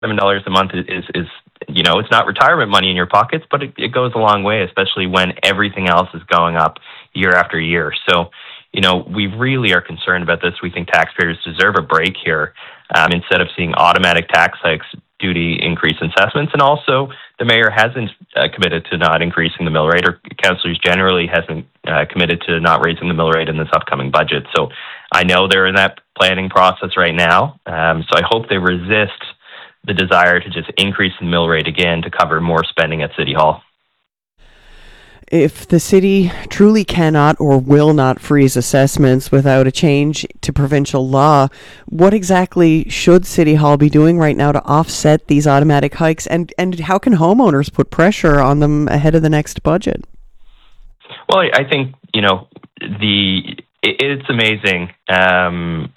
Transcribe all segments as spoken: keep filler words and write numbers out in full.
seven dollars a month is, is, is, you know, it's not retirement money in your pockets, but it, it goes a long way, especially when everything else is going up year after year. So, you know, we really are concerned about this. We think taxpayers deserve a break here um, instead of seeing automatic tax hikes due to increased assessments. And also, the mayor hasn't uh, committed to not increasing the mill rate, or councillors generally hasn't uh, committed to not raising the mill rate in this upcoming budget. So I know they're in that planning process right now. Um, so I hope they resist the desire to just increase the mill rate again to cover more spending at City Hall. If the city truly cannot or will not freeze assessments without a change to provincial law, what exactly should City Hall be doing right now to offset these automatic hikes? And, and how can homeowners put pressure on them ahead of the next budget? Well, I think, you know, the it, it's amazing um,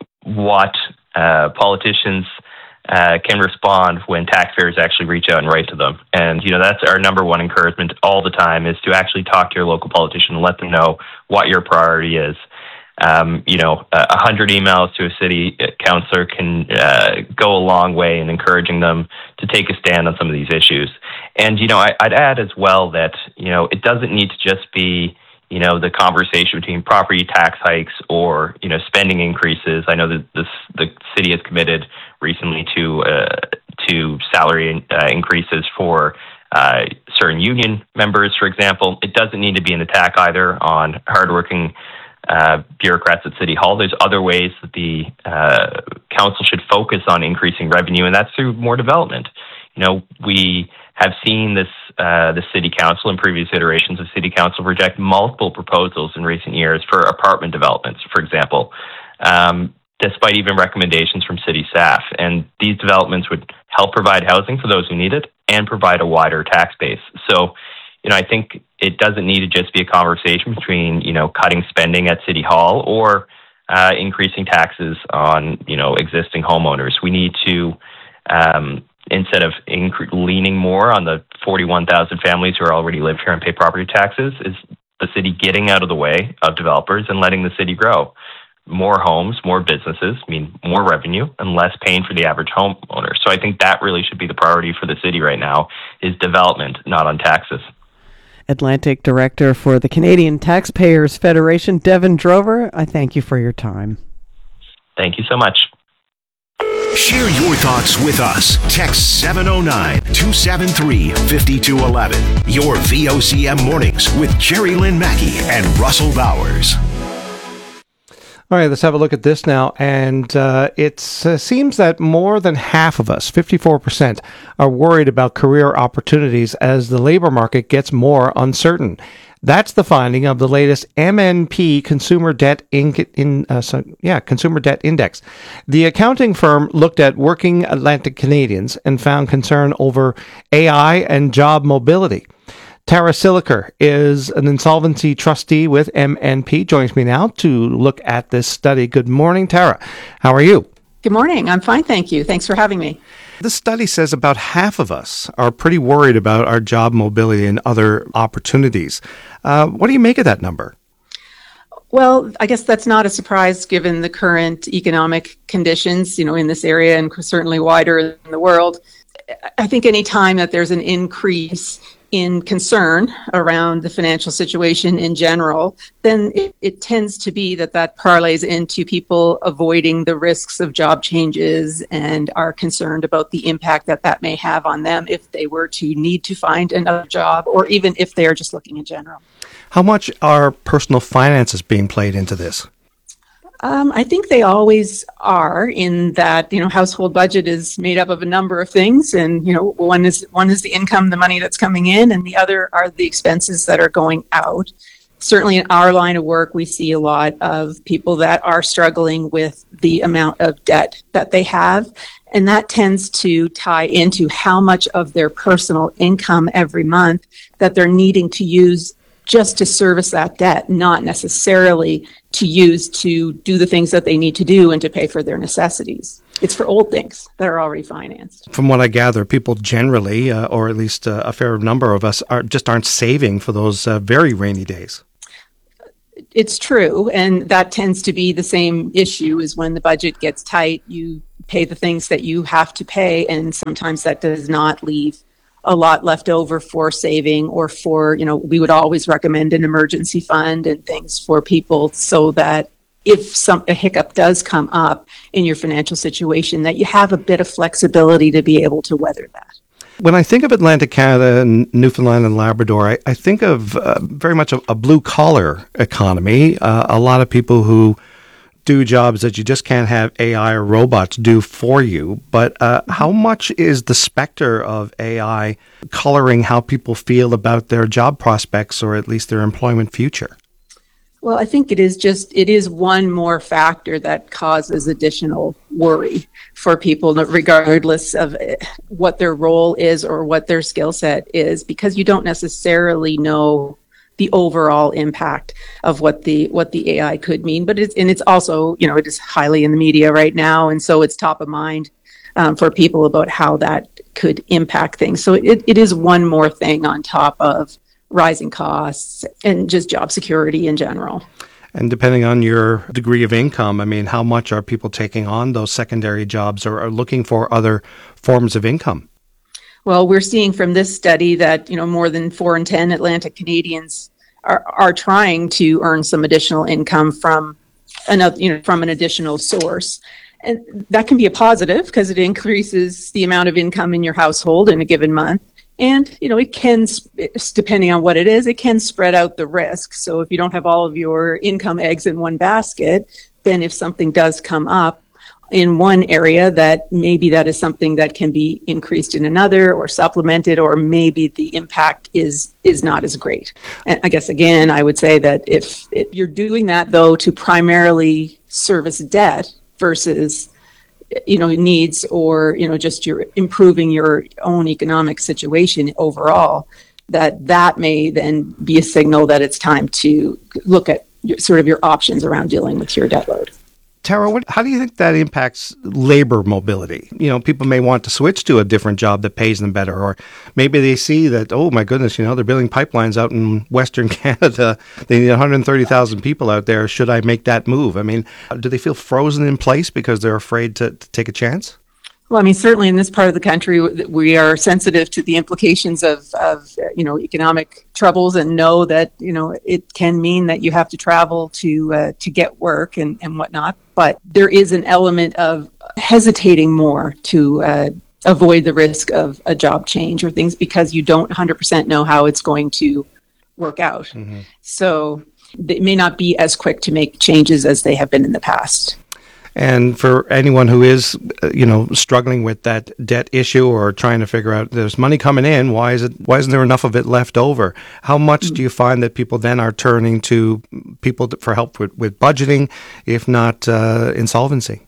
what uh, politicians Uh, can respond when taxpayers actually reach out and write to them. And, you know, that's our number one encouragement all the time, is to actually talk to your local politician and let them know what your priority is. Um, you know, a hundred emails to a city councillor can uh, go a long way in encouraging them to take a stand on some of these issues. And, you know, I, I'd add as well that, you know, it doesn't need to just be, you know, the conversation between property tax hikes or, you know, spending increases. I know that this, the city has committed recently to uh, to salary uh, increases for uh, certain union members, for example. It doesn't need to be an attack either on hardworking uh, bureaucrats at City Hall. There's other ways that the uh, council should focus on increasing revenue, and that's through more development. You know, we have seen this, uh, the City Council and previous iterations of City Council reject multiple proposals in recent years for apartment developments, for example, um, despite even recommendations from city staff. And these developments would help provide housing for those who need it and provide a wider tax base. So, you know, I think it doesn't need to just be a conversation between, you know, cutting spending at City Hall or uh, increasing taxes on, you know, existing homeowners. We need to, um, instead of incre- leaning more on the forty-one thousand families who are already live here and pay property taxes, is the city getting out of the way of developers and letting the city grow. More homes, more businesses mean more revenue and less pain for the average homeowner. So I think that really should be the priority for the city right now, is development, not on taxes. Atlantic Director for the Canadian Taxpayers Federation, Devin Drover, I thank you for your time. Thank you so much. Share your thoughts with us. Text seven oh nine, two seven three, five two one one. Your V O C M Mornings with Jerry Lynn Mackey and Russell Bowers. All right, let's have a look at this now. And uh, it uh, seems that more than half of us, fifty-four percent, are worried about career opportunities as the labor market gets more uncertain. That's the finding of the latest M N P Consumer Debt in, in uh, so, yeah Consumer Debt Index. The accounting firm looked at working Atlantic Canadians and found concern over A I and job mobility. Tara Siliker is an insolvency trustee with M N P. Joins me now to look at this study. Good morning, Tara. How are you? Good morning. I'm fine, thank you. Thanks for having me. This study says about half of us are pretty worried about our job mobility and other opportunities. Uh, what do you make of that number? Well, I guess that's not a surprise given the current economic conditions, you know, in this area and certainly wider in the world. I think any time that there's an increase in concern around the financial situation in general, then it, it tends to be that that parlays into people avoiding the risks of job changes and are concerned about the impact that that may have on them if they were to need to find another job, or even if they are just looking in general. How much are personal finances being played into this? Um, I think they always are, in that, you know, household budget is made up of a number of things, and, you know, one is one is the income, the money that's coming in, and the other are the expenses that are going out. Certainly in our line of work, we see a lot of people that are struggling with the amount of debt that they have, and that tends to tie into how much of their personal income every month that they're needing to use just to service that debt, not necessarily to use to do the things that they need to do and to pay for their necessities. It's for old things that are already financed. From what I gather, people generally, uh, or at least uh, a fair number of us, are just aren't saving for those uh, very rainy days. It's true, and that tends to be the same issue, is when the budget gets tight, you pay the things that you have to pay, and sometimes that does not leave a lot left over for saving or for, you know, we would always recommend an emergency fund and things for people so that if some a hiccup does come up in your financial situation, that you have a bit of flexibility to be able to weather that. When I think of Atlantic Canada and Newfoundland and Labrador, I, I think of uh, very much a, a blue-collar economy. Uh, a lot of people who do jobs that you just can't have A I or robots do for you. But uh, how much is the specter of A I coloring how people feel about their job prospects or at least their employment future? Well, I think it is just, it is one more factor that causes additional worry for people, regardless of what their role is or what their skill set is, because you don't necessarily know the overall impact of what the what the A I could mean. But it's, and it's also, you know, it is highly in the media right now. And so it's top of mind um, for people about how that could impact things. So it, it is one more thing on top of rising costs and just job security in general. And depending on your degree of income, I mean, how much are people taking on those secondary jobs or are looking for other forms of income? Well, we're seeing from this study that, you know, more than four in ten Atlantic Canadians are, are trying to earn some additional income from another, you know, from an additional source. And that can be a positive because it increases the amount of income in your household in a given month. And, you know, it can, depending on what it is, it can spread out the risk. So if you don't have all of your income eggs in one basket, then if something does come up in one area, that maybe that is something that can be increased in another or supplemented, or maybe the impact is is not as great. And I guess, again, I would say that if, if you're doing that, though, to primarily service debt versus, you know, needs or, you know, just you're improving your own economic situation overall, that that may then be a signal that it's time to look at your, sort of your options around dealing with your debt load. Tara, what, how do you think that impacts labor mobility? You know, people may want to switch to a different job that pays them better, or maybe they see that, oh my goodness, you know, they're building pipelines out in Western Canada. They need one hundred thirty thousand people out there. Should I make that move? I mean, do they feel frozen in place because they're afraid to, to take a chance? Well, I mean, certainly in this part of the country, we are sensitive to the implications of, of, you know, economic troubles, and know that, you know, it can mean that you have to travel to uh, to get work and, and whatnot. But there is an element of hesitating more to uh, avoid the risk of a job change or things, because you don't one hundred percent know how it's going to work out. Mm-hmm. So they may not be as quick to make changes as they have been in the past. And for anyone who is, you know, struggling with that debt issue or trying to figure out there's money coming in, why is it? Why isn't there enough of it left over? How much do you find that people then are turning to people for help with, with budgeting, if not uh, insolvency?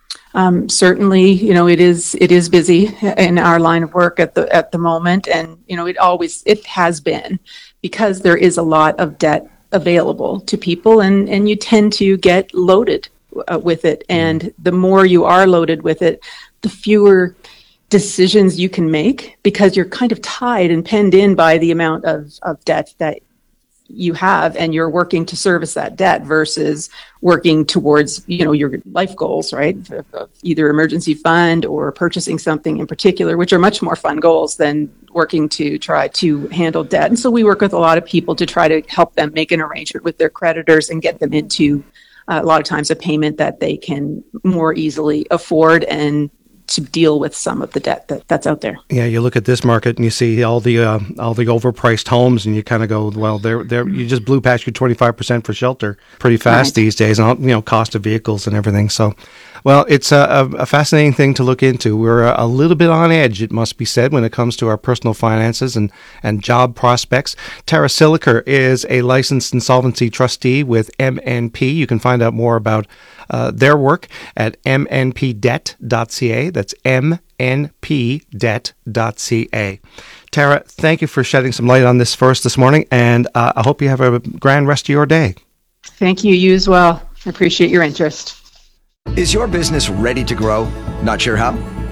Um, certainly, you know, it is it is busy in our line of work at the at the moment, and you know, it always it has been, because there is a lot of debt available to people, and and you tend to get loaded Uh, with it. And the more you are loaded with it, the fewer decisions you can make, because you're kind of tied and penned in by the amount of, of debt that you have, and you're working to service that debt versus working towards, you know, your life goals, right? Either emergency fund or purchasing something in particular, which are much more fun goals than working to try to handle debt. And so we work with a lot of people to try to help them make an arrangement with their creditors and get them into Uh, a lot of times a payment that they can more easily afford, and to deal with some of the debt that, that's out there. Yeah, you look at this market and you see all the uh, all the overpriced homes, and you kind of go, well, they're they're you just blew past your twenty-five percent for shelter pretty fast right. these days, and all, you know, cost of vehicles and everything. So, well, it's a, a fascinating thing to look into. We're a, a little bit on edge, it must be said, when it comes to our personal finances and, and job prospects. Tara Siliker is a licensed insolvency trustee with M N P. You can find out more about uh, their work at m n p debt dot c a. That's m n p debt dot c a. Tara, thank you for shedding some light on this for us this morning, and uh, I hope you have a grand rest of your day. Thank you. You as well. I appreciate your interest. Is your business ready to grow? Not sure how?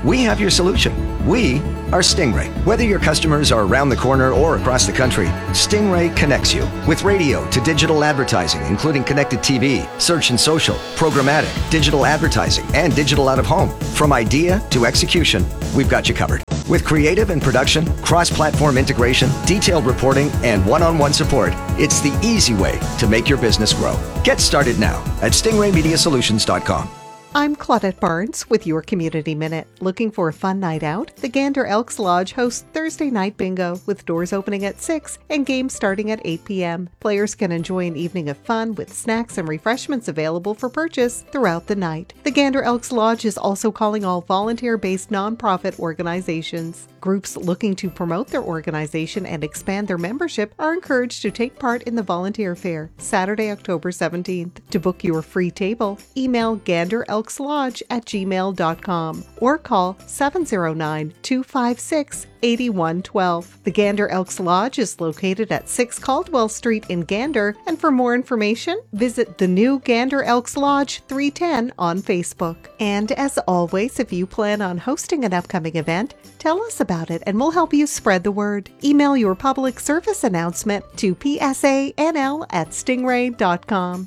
we have your solution. We are Stingray. Whether your customers are around the corner or across the country, Stingray connects you with radio to digital advertising, including connected T V, search and social, programmatic, digital advertising, and digital out of home. From idea to execution, we've got you covered. With creative and production, cross-platform integration, detailed reporting, and one-on-one support, it's the easy way to make your business grow. Get started now at stingray media solutions dot com. I'm Claudette Barnes with your Community Minute. Looking for a fun night out? The Gander Elks Lodge hosts Thursday night bingo with doors opening at six and games starting at eight p.m. Players can enjoy an evening of fun with snacks and refreshments available for purchase throughout the night. The Gander Elks Lodge is also calling all volunteer-based nonprofit organizations. Groups looking to promote their organization and expand their membership are encouraged to take part in the volunteer fair, Saturday, October seventeenth. To book your free table, email gander elks lodge at gmail dot com or call seven oh nine, two five six, eight one one two. The Gander Elks Lodge is located at six Caldwell Street in Gander, and for more information, visit the new Gander Elks Lodge three ten on Facebook. And as always, if you plan on hosting an upcoming event, tell us about it and we'll help you spread the word. Email your public service announcement to p s a n l at stingray dot com.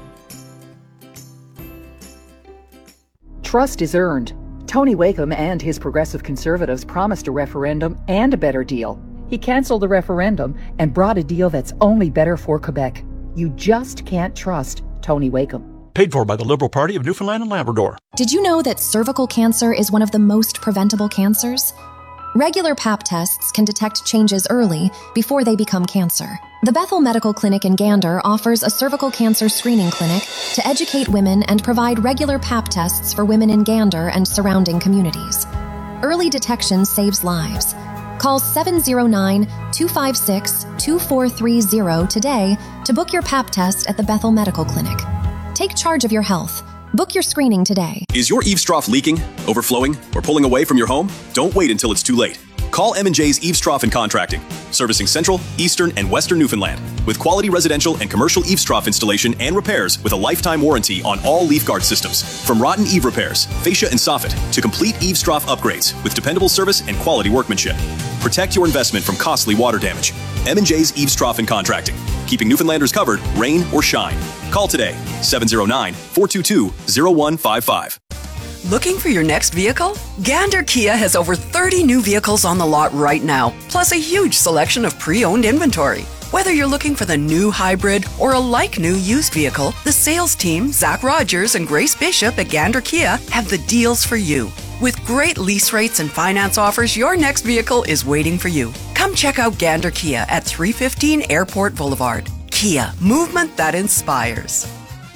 Trust is earned. Tony Wakeham and his Progressive Conservatives promised a referendum and a better deal. He canceled the referendum and brought a deal that's only better for Quebec. You just can't trust Tony Wakeham. Paid for by the Liberal Party of Newfoundland and Labrador. Did you know that cervical cancer is one of the most preventable cancers? Regular Pap tests can detect changes early before they become cancer. The Bethel Medical Clinic in Gander offers a cervical cancer screening clinic to educate women and provide regular Pap tests for women in Gander and surrounding communities. Early detection saves lives. Call seven oh nine, two five six, two four three zero today to book your Pap test at the Bethel Medical Clinic. Take charge of your health. Book your screening today. Is your eaves trough leaking, overflowing, or pulling away from your home? Don't wait until it's too late. Call M and J's Eaves Trough and Contracting, servicing Central, Eastern, and Western Newfoundland, with quality residential and commercial eaves trough installation and repairs with a lifetime warranty on all leaf guard systems. From rotten eave repairs, fascia and soffit, to complete eaves trough upgrades with dependable service and quality workmanship. Protect your investment from costly water damage. M and J's Eaves Trough and Contracting, keeping Newfoundlanders covered, rain or shine. Call today, seven oh nine, four two two, oh one five five. Looking for your next vehicle? Gander Kia has over thirty new vehicles on the lot right now, plus a huge selection of pre-owned inventory. Whether you're looking for the new hybrid or a like-new used vehicle, the sales team, Zach Rogers and Grace Bishop at Gander Kia, have the deals for you. With great lease rates and finance offers, your next vehicle is waiting for you. Come check out Gander Kia at three fifteen Airport Boulevard. Kia, movement that inspires.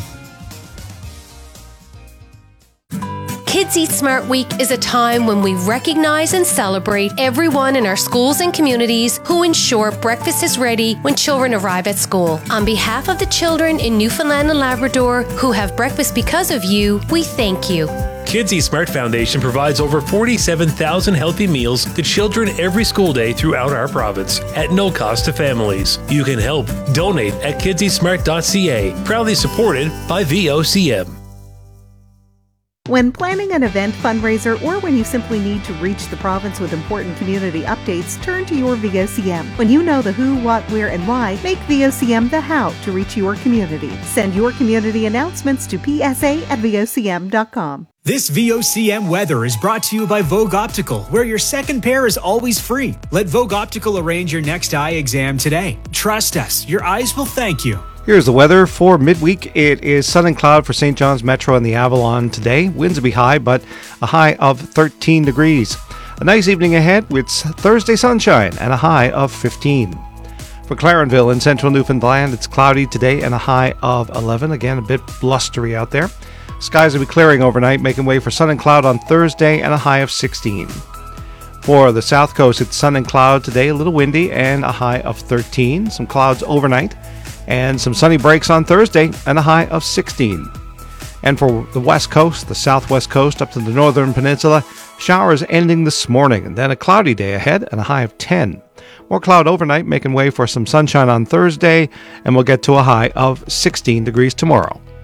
Kids Eat Smart Week is a time when we recognize and celebrate everyone in our schools and communities who ensure breakfast is ready when children arrive at school. On behalf of the children in Newfoundland and Labrador who have breakfast because of you, we thank you. Kids Eat Smart Foundation provides over forty-seven thousand healthy meals to children every school day throughout our province at no cost to families. You can help. Donate at kids eat smart dot c a, proudly supported by V O C M. When planning an event, fundraiser, or when you simply need to reach the province with important community updates, turn to your V O C M. When you know the who, what, where, and why, make V O C M the how to reach your community. Send your community announcements to p s a at v o c m dot com. This V O C M weather is brought to you by Vogue Optical, where your second pair is always free. Let Vogue Optical arrange your next eye exam today. Trust us, your eyes will thank you. Here's the weather for midweek. It is sun and cloud for Saint John's Metro and the Avalon today. Winds will be high, but a high of thirteen degrees. A nice evening ahead with Thursday sunshine and a high of fifteen. For Clarenville in central Newfoundland, it's cloudy today and a high of eleven. Again, a bit blustery out there. Skies will be clearing overnight, making way for sun and cloud on Thursday and a high of sixteen. For the south coast, it's sun and cloud today, a little windy and a high of thirteen. Some clouds overnight and some sunny breaks on Thursday and a high of sixteen. And for the west coast, the southwest coast up to the northern peninsula, showers ending this morning and then a cloudy day ahead and a high of ten. More cloud overnight, making way for some sunshine on Thursday, and we'll get to a high of sixteen degrees tomorrow.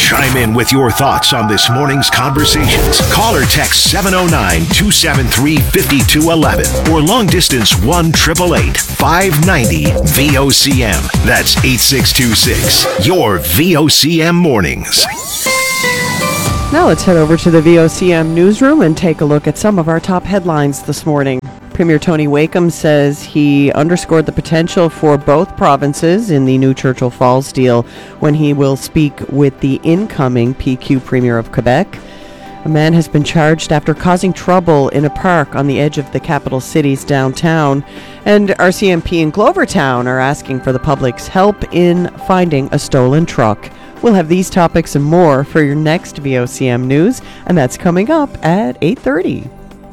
Chime in with your thoughts on this morning's conversations. Call or text seven oh nine, two seven three, five two one one or long distance one eight eight eight, five nine zero, V O C M. That's eight six two six. Your V O C M mornings. Now let's head over to the V O C M newsroom and take a look at some of our top headlines this morning. Premier Tony Wakeham says he underscored the potential for both provinces in the new Churchill Falls deal when he will speak with the incoming P Q Premier of Quebec. A man has been charged after causing trouble in a park on the edge of the capital city's downtown. And R C M P in Glovertown are asking for the public's help in finding a stolen truck. We'll have these topics and more for your next V O C M News, and that's coming up at eight thirty.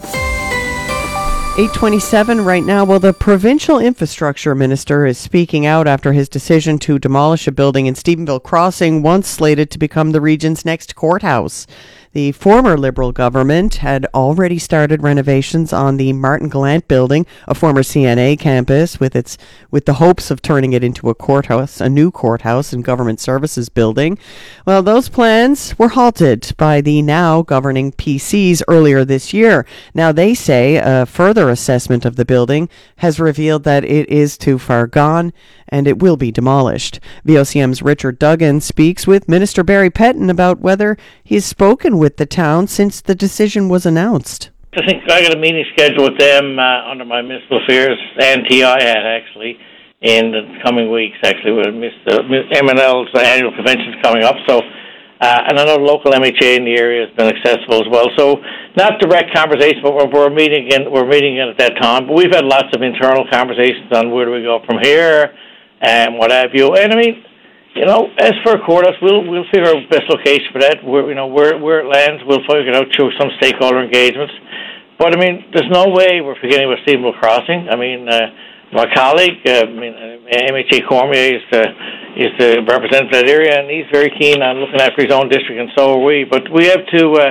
eight twenty-seven right now. Well, the provincial infrastructure minister is speaking out after his decision to demolish a building in Stephenville Crossing, once slated to become the region's next courthouse. The former Liberal government had already started renovations on the Martin Gallant building, a former C N A campus, with its with the hopes of turning it into a courthouse, a new courthouse and government services building. Well, those plans were halted by the now governing P Cs earlier this year. Now they say a further assessment of the building has revealed that it is too far gone and it will be demolished. V O C M's Richard Duggan speaks with Minister Barry Petton about whether he's spoken with the town since the decision was announced. I think I got a meeting scheduled with them uh, under my municipal affairs and T I had actually in the coming weeks. Actually, with Mister M and L's annual convention is coming up, so uh, and I know the local M H A in the area has been accessible as well. So not direct conversation, but we're, we're meeting again. We're meeting again at that time. But we've had lots of internal conversations on where do we go from here and what have you. And I mean, you know, as for a courthouse, we'll we'll figure out the best location for that. Where you know where where it lands, we'll figure it out through some stakeholder engagements. But I mean, there's no way we're forgetting about Stephenville Crossing. I mean, uh, my colleague, uh, I mean, M H A Cormier is the is the representative of that area, and he's very keen on looking after his own district, and so are we. But we have to, uh,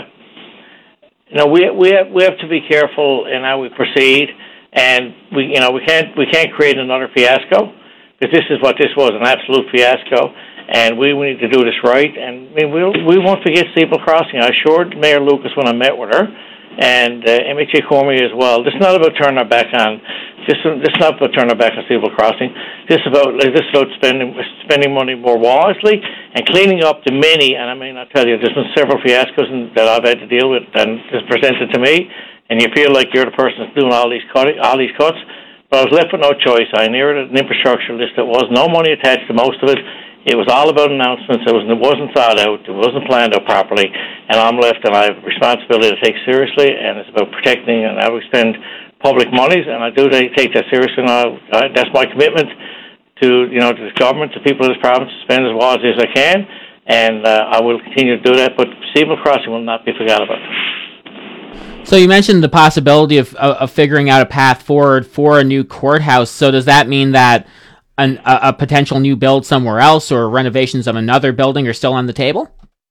you know, we we have we have to be careful in how we proceed, and we you know we can't we can't create another fiasco. Because this is what this was, an absolute fiasco, and we, we need to do this right. And I mean, we'll, we won't forget Stephenville Crossing. I assured Mayor Lucas when I met with her, and uh, M H A Cormier as well. This is not about turning our back on. This, this is not about turning our back on Stephenville Crossing. This is about this is about spending spending money more wisely and cleaning up the many. And I mean, I tell you, there's been several fiascos in, that I've had to deal with, and it's presented to me, and you feel like you're the person that's doing all these cutting, all these cuts. But I was left with no choice. I inherited an infrastructure list that was no money attached to most of it. It was all about announcements. It, was, it wasn't thought out. It wasn't planned out properly. And I'm left, and I have a responsibility to take seriously, and it's about protecting and how we spend public monies, and I do take that seriously. And I, I, that's my commitment to, you know, to the government, to people of this province, to spend as wisely as I can, and uh, I will continue to do that. But Stephenville Crossing will not be forgotten about. So you mentioned the possibility of, of of figuring out a path forward for a new courthouse. So does that mean that an, a, a potential new build somewhere else or renovations of another building are still on the table?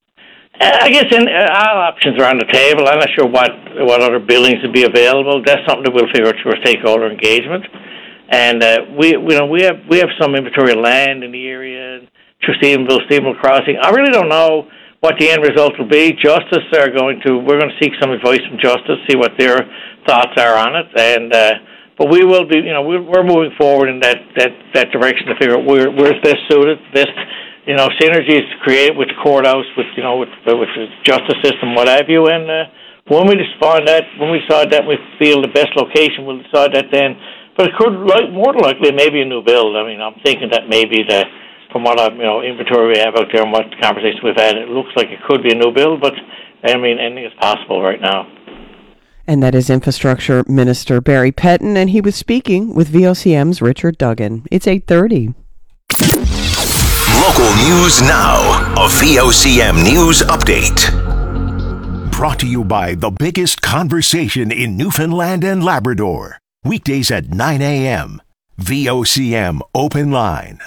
I guess in, uh, all options are on the table. I'm not sure what, what other buildings would be available. That's something that we'll figure out through our stakeholder engagement. And uh, we, you know, we have we have some inventory of land in the area through Stephenville, Stephenville Crossing. I really don't know what the end result will be. Justice are going to, we're going to seek some advice from Justice, see what their thoughts are on it. And, uh, but we will be, you know, we're, we're moving forward in that, that, that direction to figure out where, where's best suited, best, you know, synergies to create with the courthouse, with, you know, with, with the justice system, what have you. And, uh, when we decide that, when we decide that we feel the best location, we'll decide that then. But it could, like, more than likely, maybe a new build. I mean, I'm thinking that maybe the, from what I, you know, inventory we have out there and what conversations we've had, it looks like it could be a new build, but I mean, anything is possible right now. And that is Infrastructure Minister Barry Petton, and he was speaking with V O C M's Richard Duggan. It's eight thirty. Local news now. A V O C M News Update. Brought to you by the biggest conversation in Newfoundland and Labrador. Weekdays at nine a.m. V O C M Open Line.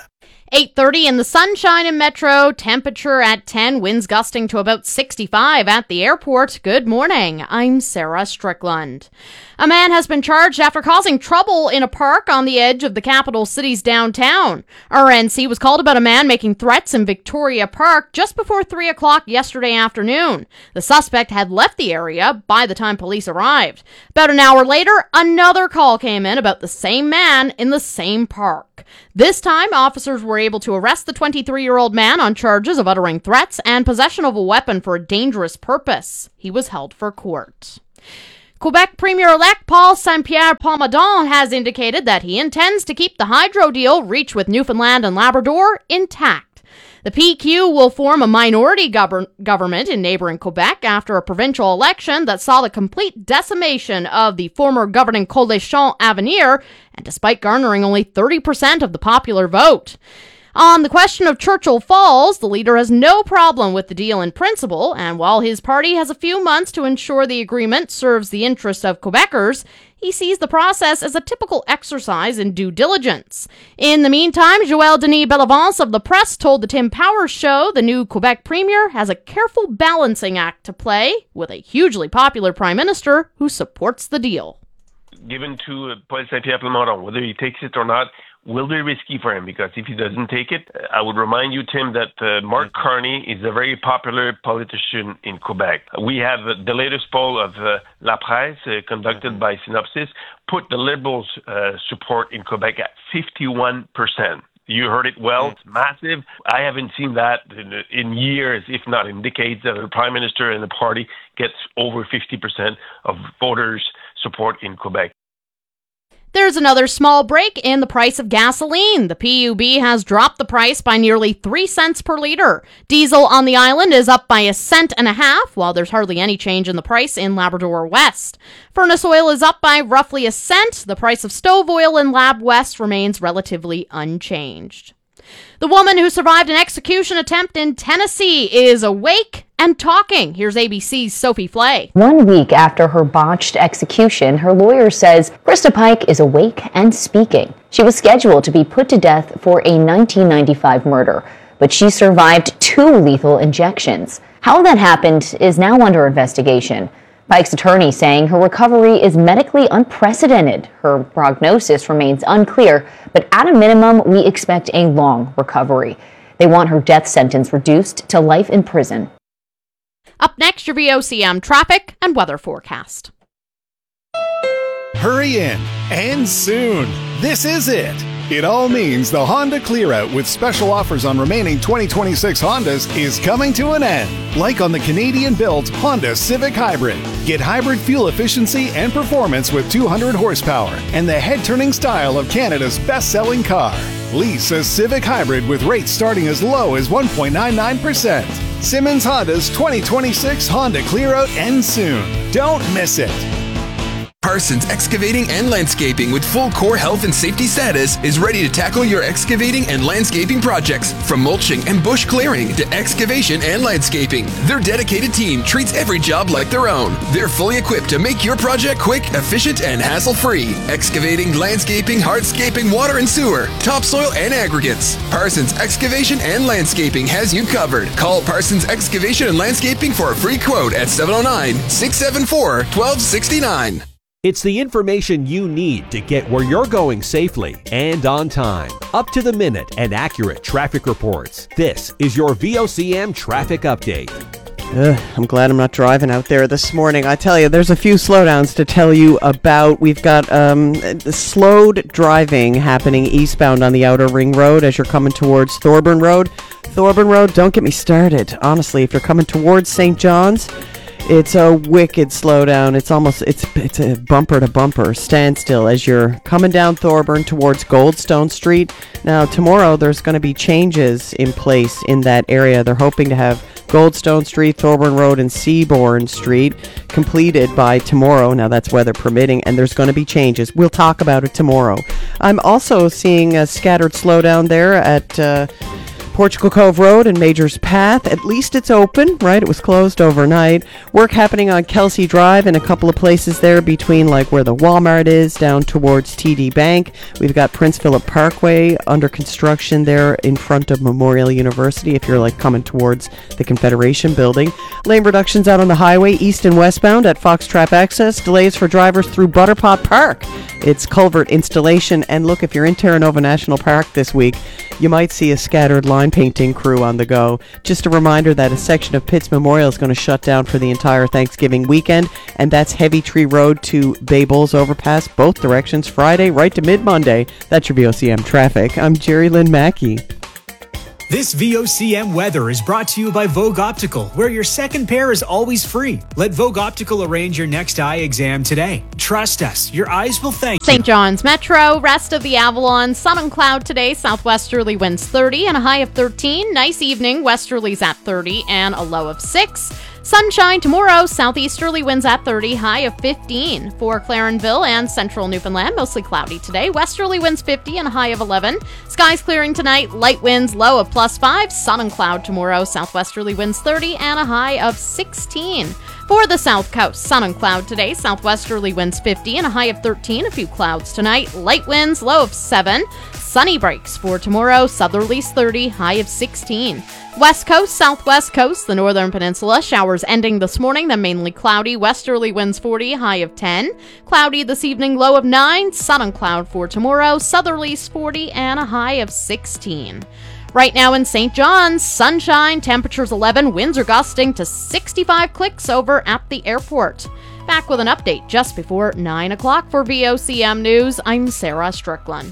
eight thirty in the sunshine in Metro, temperature at ten, winds gusting to about sixty-five at the airport. Good morning, I'm Sarah Strickland. A man has been charged after causing trouble in a park on the edge of the capital city's downtown. R N C was called about a man making threats in Victoria Park just before three o'clock yesterday afternoon. The suspect had left the area by the time police arrived. About an hour later, another call came in about the same man in the same park. This time, officers were able to arrest the twenty-three-year-old man on charges of uttering threats and possession of a weapon for a dangerous purpose. He was held for court. Quebec Premier-elect Paul Saint-Pierre Plamondon has indicated that he intends to keep the hydro deal reached with Newfoundland and Labrador intact. The P Q will form a minority gover- government in neighboring Quebec after a provincial election that saw the complete decimation of the former governing Coalition Avenir, and despite garnering only thirty percent of the popular vote. On the question of Churchill Falls, the leader has no problem with the deal in principle, and while his party has a few months to ensure the agreement serves the interests of Quebecers, he sees the process as a typical exercise in due diligence. In the meantime, Joël Denis Bellavance of the Press told the Tim Powers Show the new Quebec Premier has a careful balancing act to play with a hugely popular Prime Minister who supports the deal. Given to uh, Paul Saint-Pierre Plamondon, whether he takes it or not, will be risky for him, because if he doesn't take it, I would remind you, Tim, that uh, Mark Carney is a very popular politician in Quebec. We have uh, the latest poll of uh, La Presse, uh, conducted mm-hmm. by Synopsis, put the Liberals' uh, support in Quebec at fifty-one percent. You heard it well. It's massive. I haven't seen that in, in years, if not in decades, that a prime minister and the party gets over fifty percent of voters' support in Quebec. There's another small break in the price of gasoline. The P U B has dropped the price by nearly three cents per liter. Diesel on the island is up by a cent and a half, while there's hardly any change in the price in Labrador West. Furnace oil is up by roughly a cent. The price of stove oil in Lab West remains relatively unchanged. The woman who survived an execution attempt in Tennessee is awake and talking. Here's A B C's Sophie Flay. One week after her botched execution, her lawyer says Krista Pike is awake and speaking. She was scheduled to be put to death for a nineteen ninety-five murder, but she survived two lethal injections. How that happened is now under investigation. Pike's attorney saying her recovery is medically unprecedented. Her prognosis remains unclear, but at a minimum, we expect a long recovery. They want her death sentence reduced to life in prison. Up next, your V O C M traffic and weather forecast. Hurry in, and soon. This is it. It all means the Honda Clear-Out with special offers on remaining twenty twenty-six Hondas is coming to an end. Like on the Canadian-built Honda Civic Hybrid. Get hybrid fuel efficiency and performance with two hundred horsepower and the head-turning style of Canada's best-selling car. Lease a Civic Hybrid with rates starting as low as one point nine nine percent. Simmons Honda's twenty twenty-six Honda Clear-Out ends soon. Don't miss it. Parsons Excavating and Landscaping with full core health and safety status is ready to tackle your excavating and landscaping projects, from mulching and bush clearing to excavation and landscaping. Their dedicated team treats every job like their own. They're fully equipped to make your project quick, efficient, and hassle-free. Excavating, landscaping, hardscaping, water and sewer, topsoil and aggregates. Parsons Excavation and Landscaping has you covered. Call Parsons Excavation and Landscaping for a free quote at seven oh nine, six seven four, one two six nine. It's the information you need to get where you're going safely and on time. Up to the minute and accurate traffic reports. This is your V O C M Traffic Update. Ugh, I'm glad I'm not driving out there this morning. I tell you, there's a few slowdowns to tell you about. We've got um, slowed driving happening eastbound on the Outer Ring Road as you're coming towards Thorburn Road. Thorburn Road, don't get me started. Honestly, if you're coming towards Saint John's, it's a wicked slowdown. It's almost, it's it's a bumper to bumper standstill as you're coming down Thorburn towards Goldstone Street. Now, tomorrow there's going to be changes in place in that area. They're hoping to have Goldstone Street, Thorburn Road, and Seabourn Street completed by tomorrow. Now, that's weather permitting, and there's going to be changes. We'll talk about it tomorrow. I'm also seeing a scattered slowdown there at Uh, Portugal Cove Road and Majors Path, at least it's open, right? It was closed overnight. Work happening on Kelsey Drive and a couple of places there between like where the Walmart is down towards T D Bank. We've got Prince Philip Parkway under construction there in front of Memorial University if you're like coming towards the Confederation building. Lane reductions out on the highway east and westbound at Foxtrap Access. Delays for drivers through Butterpot Park. It's culvert installation. And look, if you're in Terra Nova National Park this week, you might see a scattered line painting crew on the go. Just a reminder that a section of Pitts Memorial is going to shut down for the entire Thanksgiving weekend, and that's Heavy Tree Road to Bay Bulls Overpass, both directions, Friday right to mid-Monday. That's your V O C M traffic. I'm Jerry Lynn Mackey. This V O C M weather is brought to you by Vogue Optical, where your second pair is always free. Let Vogue Optical arrange your next eye exam today. Trust us, your eyes will thank you. Saint John's Metro, rest of the Avalon, sun and cloud today, southwesterly winds thirty and a high of thirteen. Nice evening, westerlies at thirty and a low of six. Sunshine tomorrow, southeasterly winds at thirty, high of fifteen. For Clarenville and central Newfoundland, mostly cloudy today. Westerly winds fifty and a high of eleven. Skies clearing tonight, light winds, low of plus five. Sun and cloud tomorrow, southwesterly winds thirty and a high of sixteen. For the South Coast, sun and cloud today, southwesterly winds fifty and a high of thirteen. A few clouds tonight, light winds, low of seven. Sunny breaks for tomorrow, southerlies thirty, high of sixteen. West Coast, Southwest Coast, the Northern Peninsula, showers ending this morning, then mainly cloudy, westerly winds forty, high of ten. Cloudy this evening, low of nine. Sun and cloud for tomorrow, southerlies forty and a high of sixteen. Right now in Saint John's, sunshine, temperatures eleven, winds are gusting to sixty-five clicks over at the airport. Back with an update just before nine o'clock for V O C M News, I'm Sarah Strickland.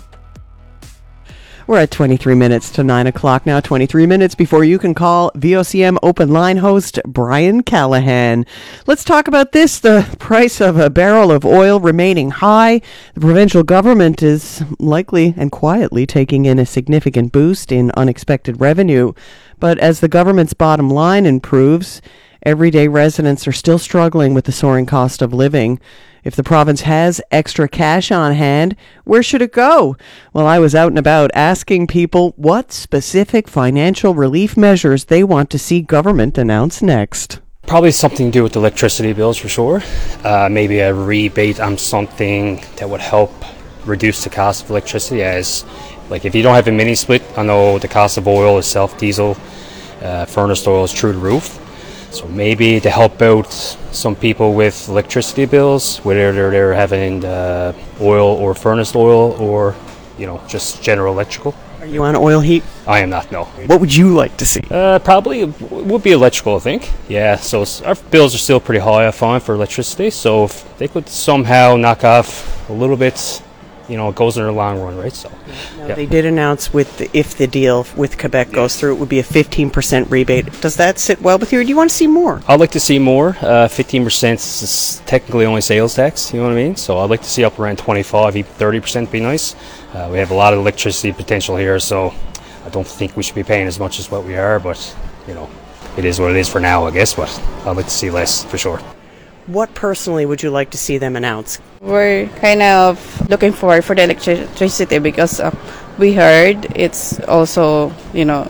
We're at twenty-three minutes to nine o'clock now, twenty-three minutes before you can call V O C M open line host Brian Callahan. Let's talk about this, the price of a barrel of oil remaining high. The provincial government is likely and quietly taking in a significant boost in unexpected revenue. But as the government's bottom line improves, everyday residents are still struggling with the soaring cost of living. If the province has extra cash on hand, where should it go? Well, I was out and about asking people what specific financial relief measures they want to see government announce next. Probably something to do with electricity bills for sure. Uh, maybe a rebate on something that would help reduce the cost of electricity, as like if you don't have a mini split, I know the cost of oil itself, diesel, uh, furnace oil is through the roof. So maybe to help out some people with electricity bills, whether they're, they're having uh, oil or furnace oil or, you know, just general electrical. Are you on oil heat? I am not, no. What would you like to see? Uh, probably it would be electrical, I think. Yeah, so our bills are still pretty high, I find, for electricity. So if they could somehow knock off a little bit, you know, it goes in the long run, right? So, now, yeah. They did announce with the, if the deal with Quebec goes through, it would be a fifteen percent rebate. Does that sit well with you, or do you want to see more? I'd like to see more. Uh, fifteen percent is technically only sales tax, you know what I mean? So I'd like to see up around twenty-five, even thirty percent would be nice. Uh, we have a lot of electricity potential here, so I don't think we should be paying as much as what we are, but, you know, it is what it is for now, I guess, but I'd like to see less, for sure. What personally would you like to see them announce? We're kind of looking forward for the electricity because uh, we heard it's also, you know,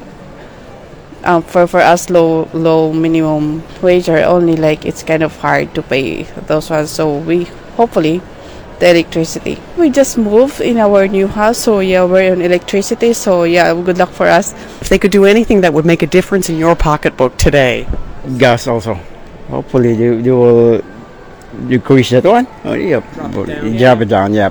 um, for, for us low low minimum wage are only like it's kind of hard to pay those ones. So we hopefully the electricity. We just moved in our new house, so yeah, we're on electricity. So yeah, good luck for us. If they could do anything that would make a difference in your pocketbook today, gas also. Hopefully you, you will decrease that one. Oh, yep. Drop it down, yeah. Drop it down, yep.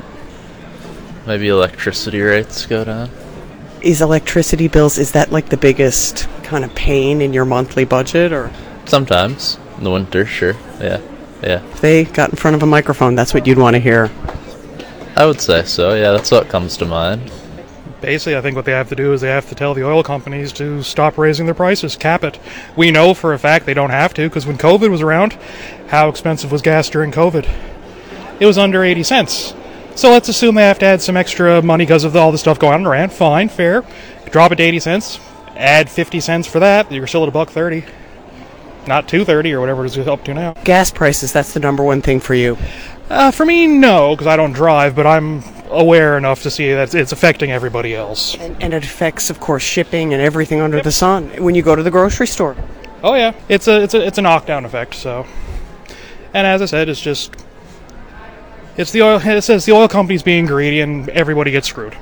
Maybe electricity rates go down. Is electricity bills, is that like the biggest kind of pain in your monthly budget, or? Sometimes. In the winter, sure. Yeah. Yeah. If they got in front of a microphone, that's what you'd want to hear. I would say so, yeah. That's what comes to mind. Basically, I think what they have to do is they have to tell the oil companies to stop raising their prices, cap it. We know for a fact they don't have to, because when COVID was around, how expensive was gas during COVID? It was under eighty cents. So let's assume they have to add some extra money because of all the stuff going on around. Fine, fair. Drop it to eighty cents, add fifty cents for that, you're still at a buck thirty. Not two thirty or whatever it is up to now. Gas prices, that's the number one thing for you. Uh, for me, no, because I don't drive, but I'm aware enough to see that it's affecting everybody else. And, and it affects, of course, shipping and everything under the sun when you go to the grocery store. Oh yeah, it's a it's a it's a knockdown effect. So, and as I said, it's just it's the oil. It says the oil companies being greedy, and everybody gets screwed.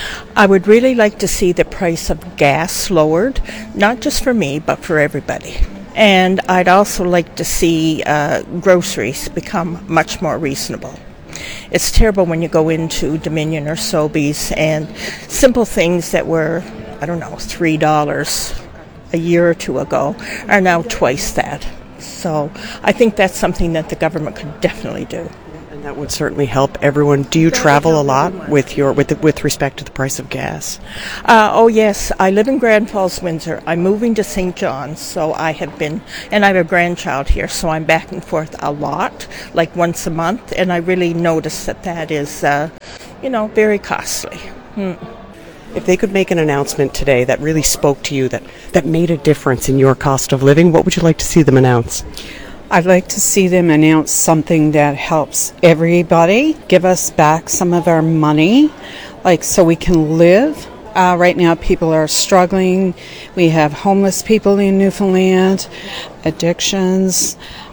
I would really like to see the price of gas lowered, not just for me, but for everybody. And I'd also like to see uh, groceries become much more reasonable. It's terrible when you go into Dominion or Sobeys and simple things that were, I don't know, three dollars a year or two ago are now twice that. So I think that's something that the government could definitely do. And that would certainly help everyone. Do you travel a lot with your with the, with respect to the price of gas? Uh, oh yes, I live in Grand Falls, Windsor. I'm moving to Saint John's, so I have been, and I have a grandchild here, so I'm back and forth a lot, like once a month, and I really notice that that is, uh, you know, very costly. Hmm. If they could make an announcement today that really spoke to you, that, that made a difference in your cost of living, what would you like to see them announce? I'd like to see them announce something that helps everybody, give us back some of our money, like so we can live. Uh, right now people are struggling. We have homeless people in Newfoundland, addictions.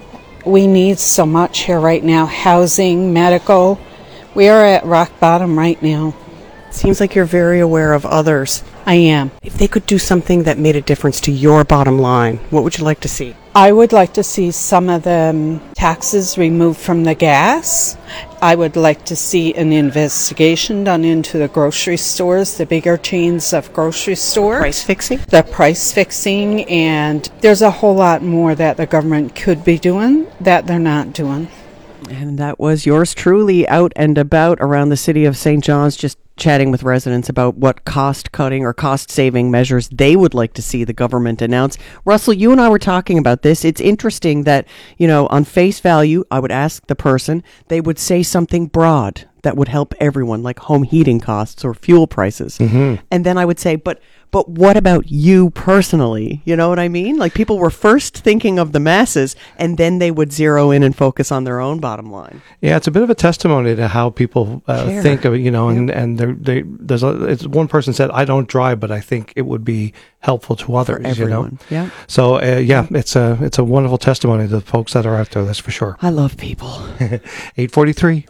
We need so much here right now, housing, medical. We are at rock bottom right now. Seems like you're very aware of others. I am. If they could do something that made a difference to your bottom line, what would you like to see? I would like to see some of the taxes removed from the gas. I would like to see an investigation done into the grocery stores, the bigger chains of grocery stores. Price fixing? The price fixing, and there's a whole lot more that the government could be doing that they're not doing. And that was yours truly out and about around the city of Saint John's, just chatting with residents about what cost-cutting or cost-saving measures they would like to see the government announce. Russell, you and I were talking about this. It's interesting that, you know, on face value, I would ask the person, they would say something broad that would help everyone, like home heating costs or fuel prices. Mm-hmm. And then I would say, but but what about you personally? You know what I mean? Like, people were first thinking of the masses, and then they would zero in and focus on their own bottom line. Yeah, it's a bit of a testimony to how people uh, think of it, you know, and, and they're, they, there's a, it's, one person said, I don't drive, but I think it would be helpful to others, for everyone. You know? Yeah. So, uh, yeah, it's a, it's a wonderful testimony to the folks that are out there, that's for sure. I love people. eight forty-three.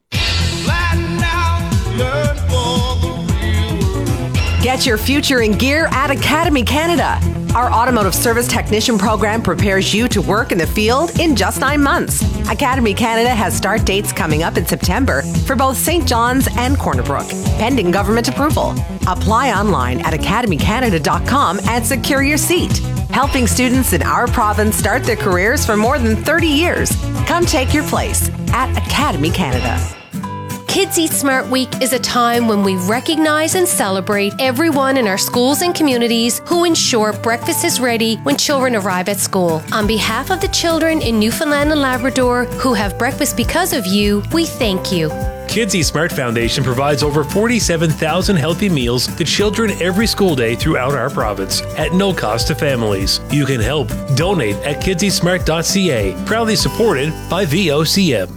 Get your future in gear at Academy Canada. Our automotive service technician program prepares you to work in the field in just nine months. Academy Canada has start dates coming up in September for both Saint John's and Corner Brook, pending government approval. Apply online at academy canada dot com and secure your seat. Helping students in our province start their careers for more than thirty years. Come take your place at Academy Canada. Kids Eat Smart Week is a time when we recognize and celebrate everyone in our schools and communities who ensure breakfast is ready when children arrive at school. On behalf of the children in Newfoundland and Labrador who have breakfast because of you, we thank you. Kids Eat Smart Foundation provides over forty-seven thousand healthy meals to children every school day throughout our province at no cost to families. You can help. Donate at kids eat smart dot c a. Proudly supported by V O C M.